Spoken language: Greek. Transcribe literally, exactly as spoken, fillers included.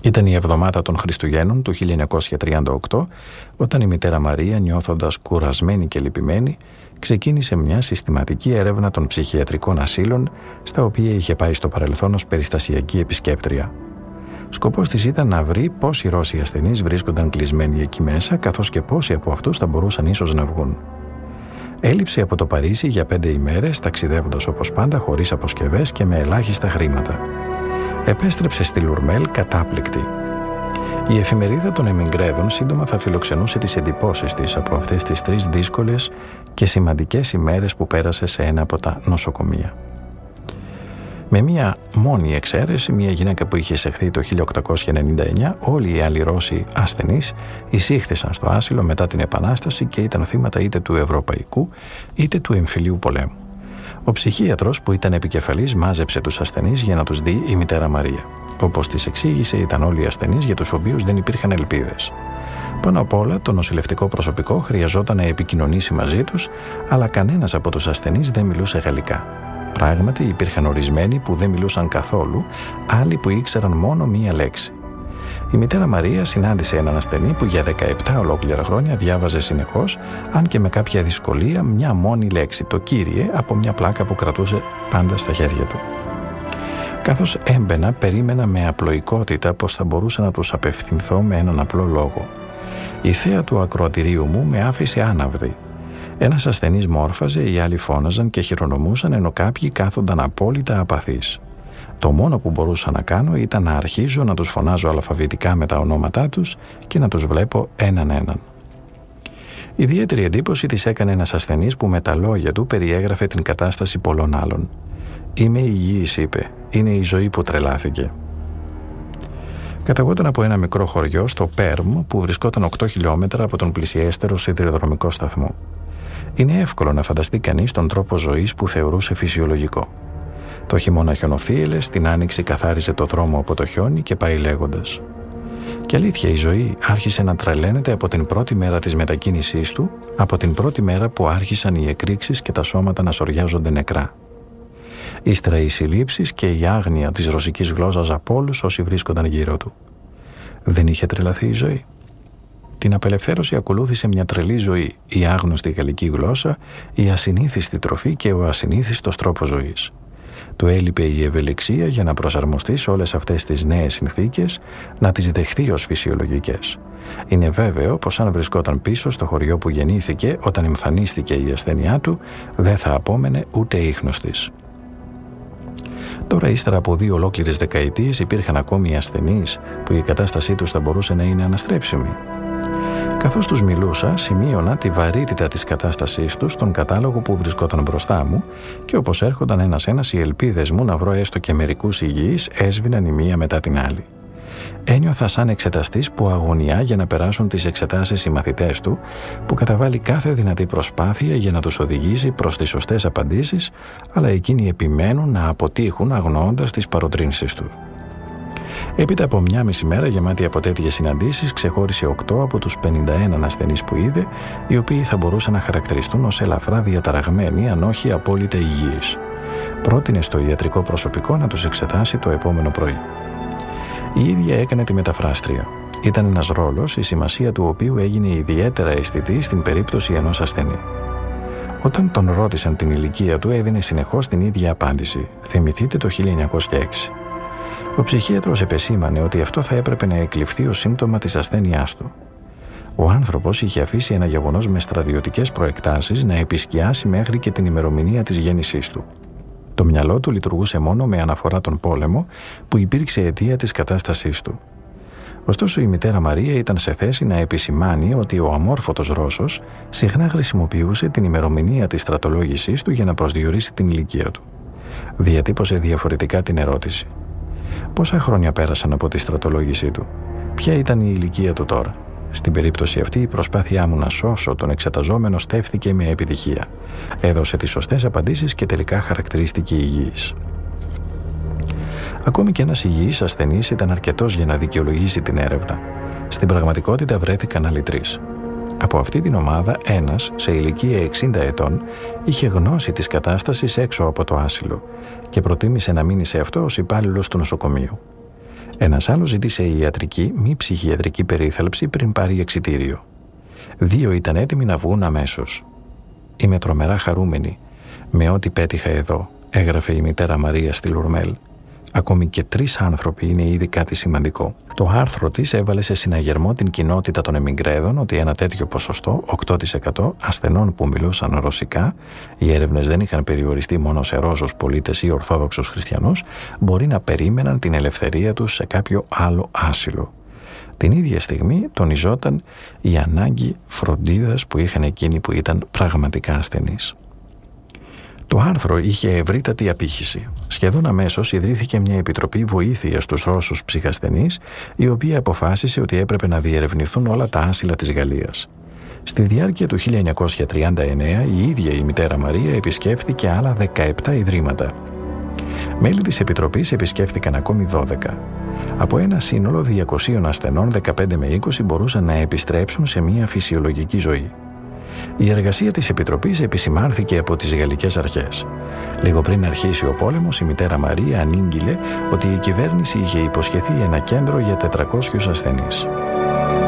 Ήταν η εβδομάδα των Χριστουγέννων του χίλια εννιακόσια τριάντα οκτώ, όταν η μητέρα Μαρία, νιώθοντας κουρασμένη και λυπημένη, ξεκίνησε μια συστηματική έρευνα των ψυχιατρικών ασύλων, στα οποία είχε πάει στο παρελθόν ως περιστασιακή επισκέπτρια. Σκοπός της ήταν να βρει πόσοι Ρώσοι ασθενείς βρίσκονταν κλεισμένοι εκεί μέσα, καθώς και πόσοι από αυτούς θα μπορούσαν ίσως να βγουν. Έλειψε από το Παρίσι για πέντε ημέρες, ταξιδεύοντας όπως πάντα χωρίς αποσκευές και με ελάχιστα χρήματα. Επέστρεψε στη Λουρμέλ κατάπληκτη. Η εφημερίδα των Εμιγκρέδων σύντομα θα φιλοξενούσε τις εντυπώσεις της από αυτές τις τρεις δύσκολες και σημαντικές ημέρες που πέρασε σε ένα από τα νοσοκομεία. Με μία μόνη εξαίρεση, μια γυναίκα που είχε εισεχθεί το χίλια οκτακόσια ενενήντα εννιά, όλοι οι άλλοι Ρώσοι ασθενείς εισήχθησαν στο άσυλο μετά την Επανάσταση και ήταν θύματα είτε του Ευρωπαϊκού είτε του Εμφυλίου πολέμου. Ο ψυχίατρος που ήταν επικεφαλής μάζεψε τους ασθενείς για να τους δει η μητέρα Μαρία. Όπως της εξήγησε, ήταν όλοι οι ασθενείς για τους οποίους δεν υπήρχαν ελπίδες. Πάνω απ' όλα, το νοσηλευτικό προσωπικό χρειαζόταν να επικοινωνήσει μαζί τους, αλλά κανένας από τους ασθενείς δεν μιλούσε γαλλικά. Πράγματι, υπήρχαν ορισμένοι που δεν μιλούσαν καθόλου, άλλοι που ήξεραν μόνο μία λέξη. Η μητέρα Μαρία συνάντησε έναν ασθενή που για δεκαεπτά ολόκληρα χρόνια διάβαζε συνεχώς, αν και με κάποια δυσκολία, μια μόνη λέξη, το «Κύριε», από μια πλάκα που κρατούσε πάντα στα χέρια του. Καθώς έμπαινα, περίμενα με απλοϊκότητα πως θα μπορούσα να τους απευθυνθώ με έναν απλό λόγο. Η θέα του ακροατηρίου μου με άφησε άναυδη. Ένας ασθενής μόρφαζε, οι άλλοι φώναζαν και χειρονομούσαν, ενώ κάποιοι κάθονταν απόλυτα απαθείς. Το μόνο που μπορούσα να κάνω ήταν να αρχίζω να τους φωνάζω αλφαβητικά με τα ονόματά τους και να τους βλέπω έναν έναν. Ιδιαίτερη εντύπωση της έκανε ένας ασθενής που με τα λόγια του περιέγραφε την κατάσταση πολλών άλλων. «Είμαι υγιής», είπε. «Είναι η ζωή που τρελάθηκε». Καταγόταν από ένα μικρό χωριό στο Πέρμ που βρισκόταν οκτώ χιλιόμετρα από τον πλησιέστερο σιδηροδρομικό σταθμό. Είναι εύκολο να φανταστεί κανείς τον τρόπο ζωής που θεωρούσε φυσιολογικό. Το χειμώνα χιονοθύελες, την άνοιξη καθάριζε το δρόμο από το χιόνι και πάει λέγοντας. Και αλήθεια, η ζωή άρχισε να τρελαίνεται από την πρώτη μέρα της μετακίνησής του, από την πρώτη μέρα που άρχισαν οι εκρήξεις και τα σώματα να σωριάζονται νεκρά. Ύστερα οι συλλήψεις και η άγνοια της ρωσικής γλώσσας από όλους όσοι βρίσκονταν γύρω του. Δεν είχε τρελαθεί η ζωή. Την απελευθέρωση ακολούθησε μια τρελή ζωή, η άγνωστη γαλλική γλώσσα, η ασυνήθιστη τροφή και ο ασυνήθιστος τρόπος ζωής. Του έλειπε η ευελιξία για να προσαρμοστεί σε όλες αυτές τις νέες συνθήκες, να τις δεχθεί ως φυσιολογικές. Είναι βέβαιο πως αν βρισκόταν πίσω στο χωριό που γεννήθηκε όταν εμφανίστηκε η ασθένειά του, δεν θα απόμενε ούτε ίχνος της. Τώρα, ύστερα από δύο ολόκληρες δεκαετίες, υπήρχαν ακόμη ασθενείς που η κατάστασή τους θα μπορούσε να είναι αναστρέψιμη. Καθώς τους μιλούσα, σημείωνα τη βαρύτητα της κατάστασής τους στον κατάλογο που βρισκόταν μπροστά μου και όπως έρχονταν ένας-ένας οι ελπίδες μου να βρω έστω και μερικούς υγιείς έσβηναν η μία μετά την άλλη. Ένιωθα σαν εξεταστής που αγωνιά για να περάσουν τις εξετάσεις οι μαθητές του, που καταβάλει κάθε δυνατή προσπάθεια για να τους οδηγήσει προς τις σωστές απαντήσεις, αλλά εκείνοι επιμένουν να αποτύχουν αγνοώντας τις παροτρύνσεις του. Έπειτα από μια μισή μέρα γεμάτη από τέτοιες συναντήσεις, ξεχώρισε οκτώ από τους πενήντα ένα ασθενείς που είδε, οι οποίοι θα μπορούσαν να χαρακτηριστούν ως ελαφρά διαταραγμένοι, αν όχι απόλυτα υγιείς. Πρότεινε στο ιατρικό προσωπικό να τους εξετάσει το επόμενο πρωί. Η ίδια έκανε τη μεταφράστρια. Ήταν ένας ρόλος, η σημασία του οποίου έγινε ιδιαίτερα αισθητή στην περίπτωση ενός ασθενή. Όταν τον ρώτησαν την ηλικία του, έδινε συνεχώς την ίδια απάντηση. Θυμηθείτε το χίλια εννιακόσια έξι. Ο ψυχίατρος επεσήμανε ότι αυτό θα έπρεπε να εκλειφθεί ως σύμπτωμα της ασθένειάς του. Ο άνθρωπος είχε αφήσει ένα γεγονός με στρατιωτικές προεκτάσεις να επισκιάσει μέχρι και την ημερομηνία της γέννησής του. Το μυαλό του λειτουργούσε μόνο με αναφορά τον πόλεμο που υπήρξε αιτία της κατάστασής του. Ωστόσο, η μητέρα Μαρία ήταν σε θέση να επισημάνει ότι ο αμόρφωτος Ρώσος συχνά χρησιμοποιούσε την ημερομηνία της στρατολόγησής του για να προσδιορίσει την ηλικία του. Διατύπωσε διαφορετικά την ερώτηση. Πόσα χρόνια πέρασαν από τη στρατολόγησή του? Ποια ήταν η ηλικία του τώρα? Στην περίπτωση αυτή, η προσπάθειά μου να σώσω τον εξεταζόμενο στέφθηκε με επιτυχία. Έδωσε τις σωστές απαντήσεις και τελικά χαρακτηρίστηκε υγιής. Ακόμη και ένας υγιής ασθενής ήταν αρκετός για να δικαιολογήσει την έρευνα. Στην πραγματικότητα βρέθηκαν άλλοι τρεις. Από αυτή την ομάδα, ένας, σε ηλικία εξήντα ετών, είχε γνώση της κατάστασης έξω από το άσυλο και προτίμησε να μείνει σε αυτό ως υπάλληλος του νοσοκομείου. Ένας άλλος ζήτησε ιατρική, μη ψυχιατρική περίθαλψη πριν πάρει εξιτήριο. Δύο ήταν έτοιμοι να βγουν αμέσως. «Είμαι τρομερά χαρούμενη με ό,τι πέτυχα εδώ», έγραφε η μητέρα Μαρία στη Λουρμέλ. «Ακόμη και τρεις άνθρωποι είναι ήδη κάτι σημαντικό». Το άρθρο της έβαλε σε συναγερμό την κοινότητα των εμιγκρέδων ότι ένα τέτοιο ποσοστό, οκτώ τοις εκατό ασθενών που μιλούσαν ρωσικά, οι έρευνες δεν είχαν περιοριστεί μόνο σε Ρώσους πολίτες ή Ορθόδοξους χριστιανούς, μπορεί να περίμεναν την ελευθερία τους σε κάποιο άλλο άσυλο. Την ίδια στιγμή τονιζόταν η ανάγκη φροντίδας που είχαν εκείνοι που ήταν πραγματικά ασθενείς. Το άρθρο είχε ευρύτατη απήχηση. Σχεδόν αμέσως ιδρύθηκε μια επιτροπή βοήθειας στους Ρώσους ψυχασθενείς, η οποία αποφάσισε ότι έπρεπε να διερευνηθούν όλα τα άσυλα της Γαλλίας. Στη διάρκεια του χίλια εννιακόσια τριάντα εννέα η ίδια η μητέρα Μαρία επισκέφθηκε άλλα δεκαεπτά ιδρύματα. Μέλη της Επιτροπής επισκέφθηκαν ακόμη δώδεκα. Από ένα σύνολο διακοσίων ασθενών, δεκαπέντε με είκοσι μπορούσαν να επιστρέψουν σε μια φυσιολογική ζωή. Η εργασία της Επιτροπής επισημάνθηκε από τις γαλλικές αρχές. Λίγο πριν αρχίσει ο πόλεμος, η μητέρα Μαρία ανήγγειλε ότι η κυβέρνηση είχε υποσχεθεί ένα κέντρο για τετρακόσιους ασθενείς.